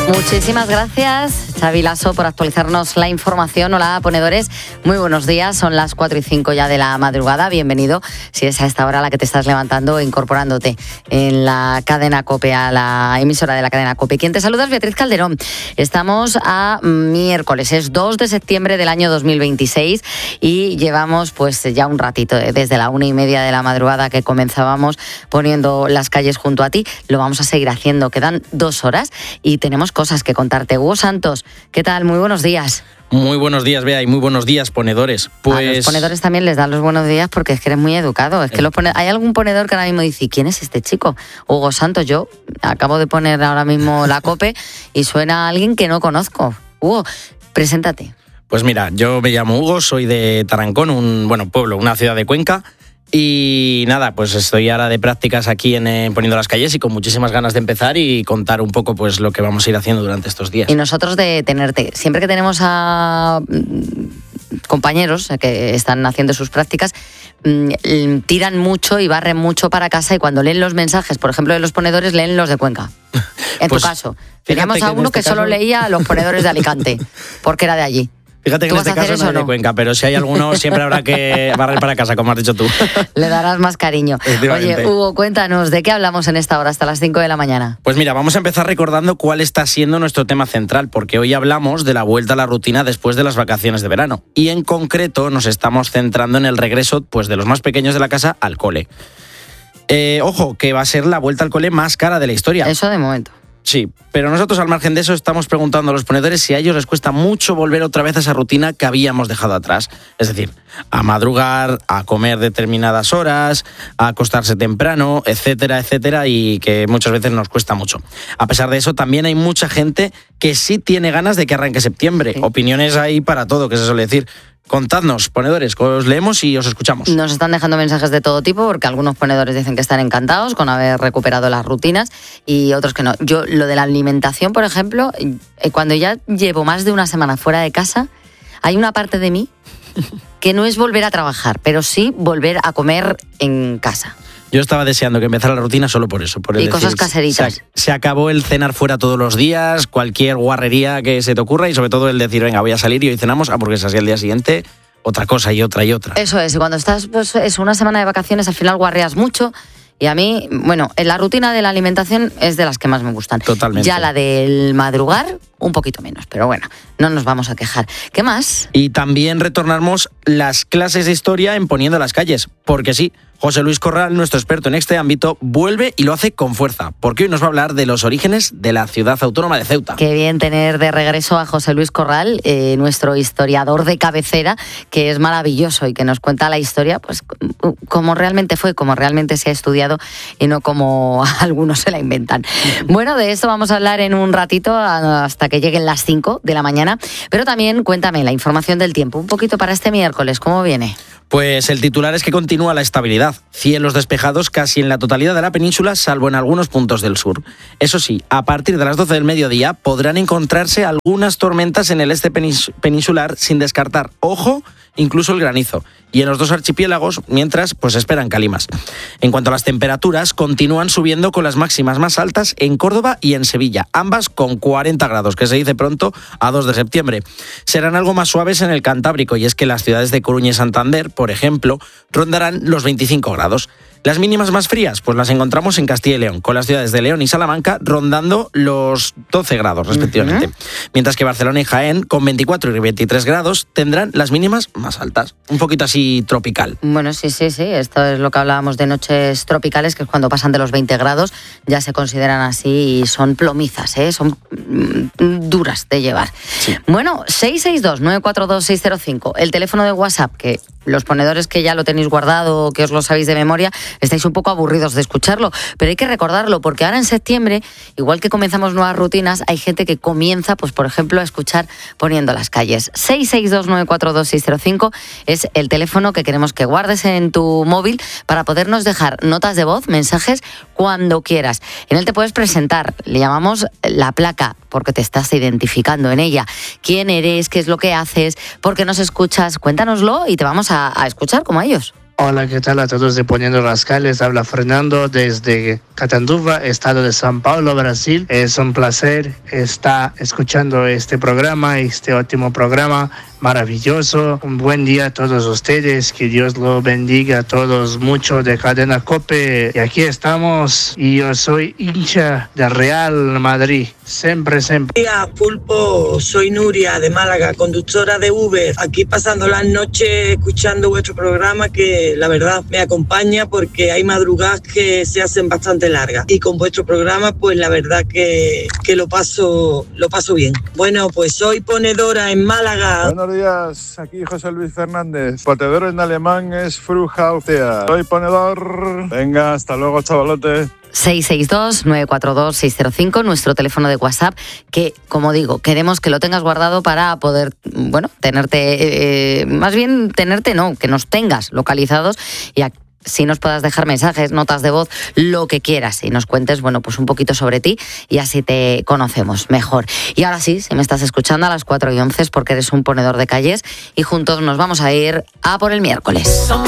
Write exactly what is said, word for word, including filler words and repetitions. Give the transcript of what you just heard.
Muchísimas gracias, Xavi Lasso, por actualizarnos la información. Hola, ponedores, muy buenos días. Son las cuatro y cinco ya de la madrugada. Bienvenido, si es a esta hora la que te estás levantando, incorporándote en la cadena COPE, a la emisora de la cadena COPE. Quien te saluda es Beatriz Calderón. Estamos a miércoles, es dos de septiembre del año dos mil veintiséis y llevamos pues ya un ratito, desde la una y media de la madrugada que comenzábamos poniendo las calles junto a ti. Lo vamos a seguir haciendo. Quedan dos horas y tenemos cosas que contarte. Hugo Santos, ¿qué tal? Muy buenos días. Muy buenos días, Bea, y muy buenos días, ponedores. Pues... A los ponedores también les dan los buenos días porque es que eres muy educado. Es que los pone... Hay algún ponedor que ahora mismo dice, ¿quién es este chico? Hugo Santos. Yo acabo de poner ahora mismo la COPE y suena a alguien que no conozco. Hugo, preséntate. Pues mira, yo me llamo Hugo, soy de Tarancón, un bueno pueblo, una ciudad de Cuenca. Y nada, pues estoy ahora de prácticas aquí en eh, Poniendo las Calles y con muchísimas ganas de empezar y contar un poco pues lo que vamos a ir haciendo durante estos días. Y nosotros de tenerte. Siempre que tenemos a compañeros que están haciendo sus prácticas, tiran mucho y barren mucho para casa y cuando leen los mensajes, por ejemplo, de los ponedores, leen los de Cuenca. En pues, tu caso. Teníamos a uno este que solo caso... leía a los ponedores de Alicante, porque era de allí. Fíjate que en este caso no es de Cuenca, pero si hay alguno siempre habrá que barrer para casa, como has dicho tú. Le darás más cariño. Oye, Hugo, cuéntanos, ¿de qué hablamos en esta hora hasta las cinco de la mañana? Pues mira, vamos a empezar recordando cuál está siendo nuestro tema central, porque hoy hablamos de la vuelta a la rutina después de las vacaciones de verano. Y en concreto nos estamos centrando en el regreso pues, de los más pequeños de la casa al cole. Eh, ojo, que va a ser la vuelta al cole más cara de la historia. Eso de momento. Sí, pero nosotros al margen de eso estamos preguntando a los ponedores si a ellos les cuesta mucho volver otra vez a esa rutina que habíamos dejado atrás. Es decir, a madrugar, a comer determinadas horas, a acostarse temprano, etcétera, etcétera, y que muchas veces nos cuesta mucho. A pesar de eso, también hay mucha gente que sí tiene ganas de que arranque septiembre. Sí. Opiniones hay para todo, que se suele decir. Contadnos, ponedores, os leemos y os escuchamos. Nos están dejando mensajes de todo tipo porque algunos ponedores dicen que están encantados con haber recuperado las rutinas y otros que no. Yo, lo de la alimentación, por ejemplo, cuando ya llevo más de una semana fuera de casa, hay una parte de mí que no es volver a trabajar, pero sí volver a comer en casa. Yo estaba deseando que empezara la rutina solo por eso. Por y decir, cosas caseritas. Se, se acabó el cenar fuera todos los días, cualquier guarrería que se te ocurra y sobre todo el decir, venga, voy a salir y hoy cenamos, ah, porque es así al día siguiente, otra cosa y otra y otra. Eso es, y cuando estás pues, es una semana de vacaciones al final guarreas mucho. Y a mí, bueno, la rutina de la alimentación es de las que más me gustan. Totalmente. Ya la del madrugar, un poquito menos, pero bueno, no nos vamos a quejar. ¿Qué más? Y también retornamos las clases de historia en Poniendo las Calles, porque sí, José Luis Corral, nuestro experto en este ámbito, vuelve y lo hace con fuerza, porque hoy nos va a hablar de los orígenes de la ciudad autónoma de Ceuta. Qué bien tener de regreso a José Luis Corral, eh, nuestro historiador de cabecera, que es maravilloso y que nos cuenta la historia, pues como realmente fue, como realmente se ha estudiado y no como algunos se la inventan. Bueno, de esto vamos a hablar en un ratito hasta que lleguen las cinco de la mañana, pero también cuéntame la información del tiempo, un poquito para este miércoles, ¿cómo viene? Pues el titular es que continúa la estabilidad. Cielos despejados casi en la totalidad de la península, salvo en algunos puntos del sur. Eso sí, a partir de las doce del mediodía podrán encontrarse algunas tormentas en el este peninsular sin descartar, ojo, incluso el granizo. Y en los dos archipiélagos, mientras, pues esperan calimas. En cuanto a las temperaturas, continúan subiendo con las máximas más altas en Córdoba y en Sevilla, ambas con cuarenta grados, que se dice pronto a dos de septiembre. Serán algo más suaves en el Cantábrico, y es que las ciudades de Coruña y Santander, por ejemplo, rondarán los veinticinco grados. Las mínimas más frías, pues las encontramos en Castilla y León, con las ciudades de León y Salamanca rondando los doce grados, respectivamente. Uh-huh. Mientras que Barcelona y Jaén, con veinticuatro y veintitrés grados, tendrán las mínimas más altas. Un poquito así tropical. Bueno, sí, sí, sí. Esto es lo que hablábamos de noches tropicales, que es cuando pasan de los veinte grados, ya se consideran así y son plomizas, ¿eh? Son mm, duras de llevar. Sí. Bueno, seis seis dos, nueve cuatro dos, seis cero cinco, el teléfono de WhatsApp, que los ponedores que ya lo tenéis guardado, que os lo sabéis de memoria, estáis un poco aburridos de escucharlo, pero hay que recordarlo, porque ahora en septiembre, igual que comenzamos nuevas rutinas, hay gente que comienza, pues por ejemplo, a escuchar Poniendo las Calles. seis seis dos, nueve cuatro dos, seis cero cinco es el teléfono que queremos que guardes en tu móvil para podernos dejar notas de voz, mensajes, cuando quieras. En él te puedes presentar, le llamamos la placa, porque te estás identificando en ella. ¿Quién eres? ¿Qué es lo que haces? ¿Por qué nos escuchas? Cuéntanoslo y te vamos a, a escuchar como a ellos. Hola, ¿qué tal a todos de Poniendo las Calles? Habla Fernando desde Catanduva, estado de São Paulo, Brasil. Es un placer estar escuchando este programa, este último programa maravilloso. Un buen día a todos ustedes, que Dios lo bendiga a todos mucho de Cadena COPE. Y aquí estamos, y yo soy hincha de Real Madrid, siempre, siempre. Hola, Pulpo, soy Nuria de Málaga, conductora de Uber, aquí pasando las noches escuchando vuestro programa, que la verdad me acompaña porque hay madrugadas que se hacen bastante largas, y con vuestro programa pues la verdad que, que lo paso lo paso bien. Bueno, pues soy ponedora en Málaga. Buenos días, aquí José Luis Fernández. Ponedor en alemán es Frühaufsteher. Soy ponedor. Venga, hasta luego, chavalote. seis seis dos, nueve cuatro dos, seis cero cinco, nuestro teléfono de WhatsApp, que, como digo, queremos que lo tengas guardado para poder, bueno, tenerte, eh, más bien tenerte, no, que nos tengas localizados y a si nos puedas dejar mensajes, notas de voz, lo que quieras, y nos cuentes, bueno, pues un poquito sobre ti, y así te conocemos mejor. Y ahora sí, si me estás escuchando a las cuatro y once es porque eres un ponedor de calles, y juntos nos vamos a ir a por el miércoles.